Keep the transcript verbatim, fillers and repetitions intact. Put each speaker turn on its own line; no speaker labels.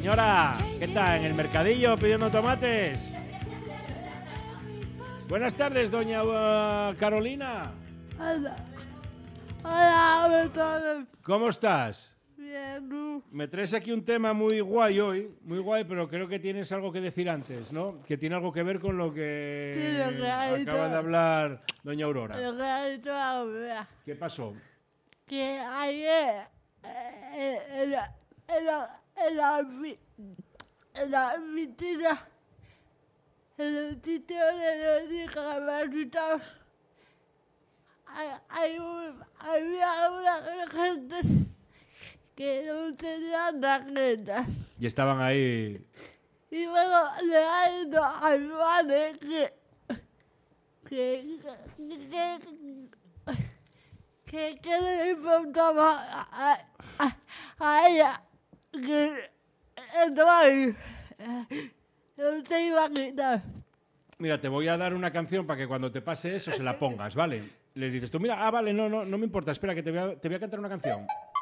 Señora, ¿qué tal? ¿En el mercadillo pidiendo tomates? Buenas tardes, doña uh, Carolina.
Hola. Hola, buenas tardes.
¿Cómo estás?
Bien, ¿tú?
Me traes aquí un tema muy guay hoy, muy guay, pero creo que tienes algo que decir antes, ¿no? Que tiene algo que ver con lo que,
Sí, lo que ha dicho.
acaba de hablar doña Aurora.
Lo que ha dicho ahora.
¿Qué pasó?
Que ayer eh, en la en la en la ofi- en la oficina, en el sitio de los discapacitados, hay, hay un, había una gente que no tenían tarjetas.
Y estaban ahí.
Y luego le ha ido a mi madre que, que, que, que, que le importaba a, a, a ella que estaba ahí. No se iba a quitar.
Mira, te voy a dar una canción para que cuando te pase eso se la pongas, ¿vale? Les dices tú, mira, ah, vale, no, no, no me importa, espera, que te voy a, te voy a cantar una canción.